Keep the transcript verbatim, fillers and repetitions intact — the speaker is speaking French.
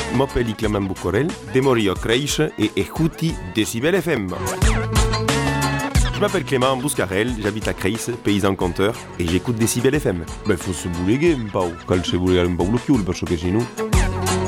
m'appelle Clément Boucorel, de Morio Creiche et écoutez Décibel F M. Je m'appelle Clément Bouscarel, j'habite à Creis, paysan conteur, et j'écoute Décibel F M. Beh, fosse pure che un po', calce pure un po' lo chiuso, perché se no...